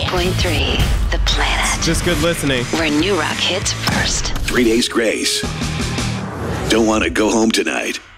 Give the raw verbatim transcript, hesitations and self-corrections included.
point three, The Planet. Just good listening. Where new rock hits first. Three Days Grace. Don't want to go home tonight.